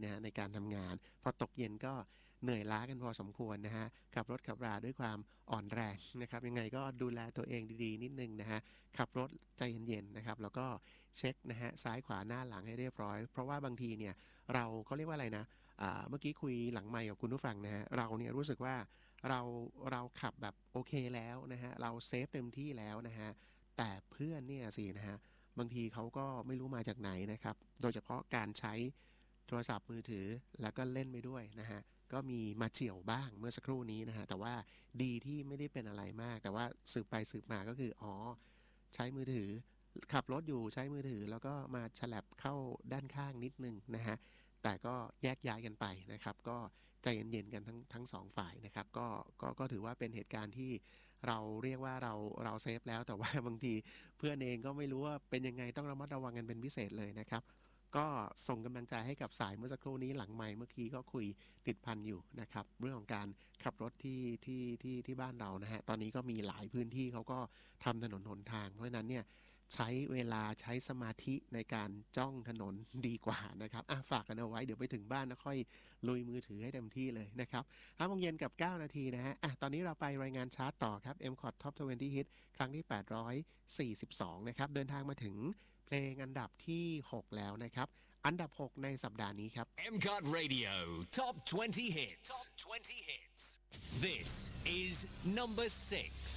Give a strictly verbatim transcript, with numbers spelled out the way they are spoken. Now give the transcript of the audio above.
นะฮะในการทำงานพอตกเย็นก็เหนื่อยล้ากันพอสมควรนะฮะขับรถขับราด้วยความอ่อนแรงนะครับยังไงก็ดูแลตัวเองดีๆนิดนึงนะฮะขับรถใจเย็นๆนะครับแล้วก็เช็คนะฮะซ้ายขวาหน้าหลังให้เรียบร้อยเพราะว่าบางทีเนี่ยเราก็เรียกว่าอะไรนะเมื่อกี้คุยหลังไมค์กับคุณผู้ฟังนะฮะเราเนี่ยรู้สึกว่าเราเราขับแบบโอเคแล้วนะฮะเราเซฟเต็มที่แล้วนะฮะแต่เพื่อนเนี่ยสินะฮะบางทีเขาก็ไม่รู้มาจากไหนนะครับโดยเฉพาะการใช้โทรศัพท์มือถือแล้วก็เล่นไปด้วยนะฮะก็มีมาเฉี่ยวบ้างเมื่อสักครู่นี้นะฮะแต่ว่าดีที่ไม่ได้เป็นอะไรมากแต่ว่าสืบไปสืบมาก็คืออ๋อใช้มือถือขับรถอยู่ใช้มือถือแล้วก็มาฉลับเข้าด้านข้างนิดนึงนะฮะแต่ก็แยกย้ายกันไปนะครับก็ใจเย็นๆกันทั้งทั้งสองฝ่ายนะครับก็ก็ก็ถือว่าเป็นเหตุการณ์ที่เราเรียกว่าเราเราเซฟแล้วแต่ว่าบางทีเพื่อนเองก็ไม่รู้ว่าเป็นยังไงต้องระมัดระวังกันเป็นพิเศษเลยนะครับก็ส่งกำลังใจให้กับสายเมื่อสักครู่นี้หลังไมค์เมื่อกี้ก็คุยติดพันอยู่นะครับเรื่องของการขับรถที่ที่ที่ที่บ้านเรานะฮะตอนนี้ก็มีหลายพื้นที่เขาก็ทำถนนหนทางเพราะฉะนั้นเนี่ยใช้เวลาใช้สมาธิในการจ้องถนนดีกว่านะครับอ่ะฝากกันเอาไว้เดี๋ยวไปถึงบ้านแล้วค่อยลุยมือถือให้เต็มที่เลยนะครับห้าโมงเย็นกับเก้านาทีนะฮะอ่ะตอนนี้เราไปรายงานชาร์ตต่อครับ เอ็ม คอท Top ยี่สิบ Hit ครั้งที่แปดร้อยสี่สิบสองนะครับเดินทางมาถึงเพลงอันดับที่หกแล้วนะครับอันดับหกในสัปดาห์นี้ครับเอ็ม คอท Radio Top twenty Hits Top twenty Hits This is number six